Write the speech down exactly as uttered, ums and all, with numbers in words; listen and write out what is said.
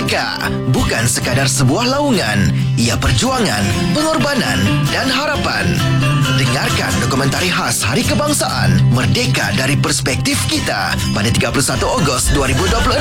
Merdeka bukan sekadar sebuah laungan, ia perjuangan, pengorbanan dan harapan. Dengarkan dokumentari khas Hari Kebangsaan Merdeka dari Perspektif Kita pada tiga puluh satu Ogos dua ribu dua puluh enam